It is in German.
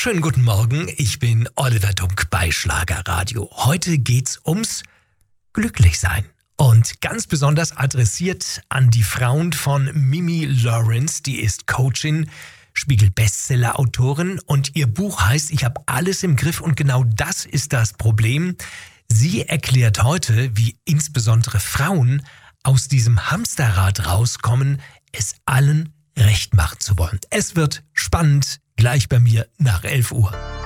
Schönen guten Morgen, ich bin Oliver Dunk bei Schlagerradio. Heute geht's ums Glücklichsein. Und ganz besonders adressiert an die Frauen von Mimi Lawrence, die ist Coachin, Spiegel-Bestseller-Autorin und ihr Buch heißt Ich habe alles im Griff und genau das ist das Problem. Sie erklärt heute, wie insbesondere Frauen aus diesem Hamsterrad rauskommen, es allen recht machen zu wollen. Es wird spannend, gleich bei mir nach 11 Uhr.